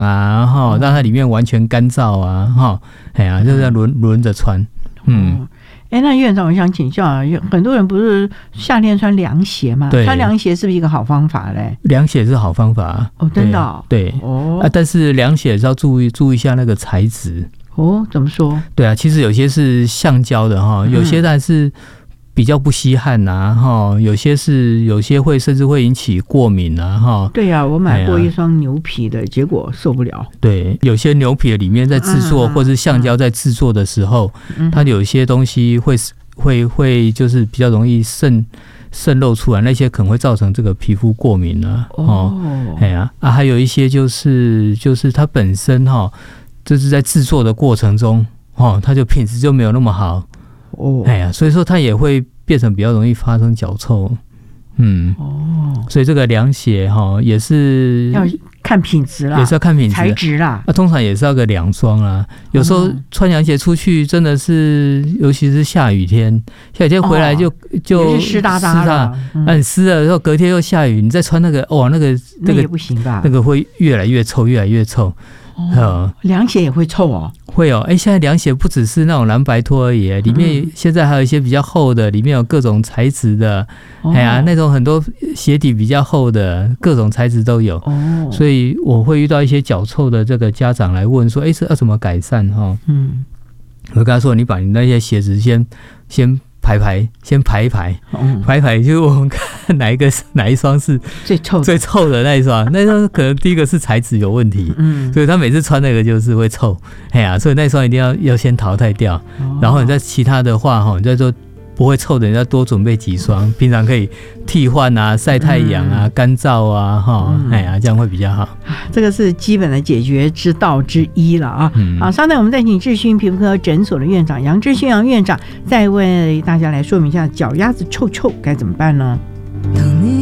啊，让它里面完全干燥啊，哎呀，就是要轮着穿。 那院长，我想请教啊，很多人不是夏天穿凉鞋吗？穿凉鞋是不是一个好方法嘞？ 凉鞋是好方法真的哦。 对但是凉鞋是要注意一下那个材质。 怎么说？ 对啊，其实有些是橡胶的有些但是比较不吸汗啊，有些会甚至会引起过敏啊， 对啊，我买过一双牛皮的，结果受不了。 对，有些牛皮的里面在制作，或是橡胶在制作的时候，它有一些东西会就是比较容易渗漏出来，那些可能会造成这个皮肤过敏啊。还有一些就是它本身就是在制作的过程中它就品质就没有那么好。所以说它也会变成比较容易发生脚臭。所以这个凉鞋也是要看品质啦， 也是要看品质材质啦。 通常也是要个2双啦。有时候穿凉鞋出去真的是，尤其是下雨天回来就湿哒哒了。 很湿了，然后隔天又下雨，你再穿那个那也不行吧？ 那个会越来越臭，越来越臭。 凉鞋也会臭哦。 会现在凉鞋不只是那种蓝白拖而已，里面现在还有一些比较厚的，里面有各种材质的。那种很多鞋底比较厚的，各种材质都有。所以我会遇到一些脚臭的这个家长来问说，这要怎么改善？我跟他说，你把你那些鞋子先排一排，就是我们看哪一双是最臭的那一双，那双可能第一个是材质有问题，所以他每次穿那个就是会臭，所以那双一定要先淘汰掉，然后你在其他的话你再说不会臭的，你要多准备几双，平常可以替换啊、晒太阳啊、干燥啊，这样会比较好。 这个是基本的解决之道之一了啊。好，稍等，我们再请智勋皮肤科诊所的院长杨智勋杨院长再为大家来说明一下脚丫子臭该怎么办呢？